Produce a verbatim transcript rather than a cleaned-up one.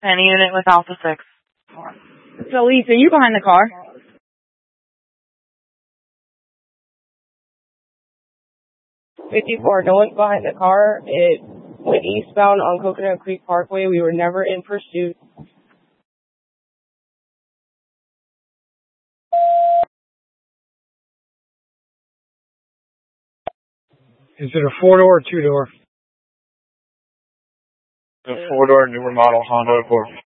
Penny unit with Alpha six. So, Lisa, you behind the car? fifty-four, no one's behind the car. It went eastbound on Coconut Creek Parkway. We were never in pursuit. Is it a four-door or two-door? A four-door newer model Honda Accord.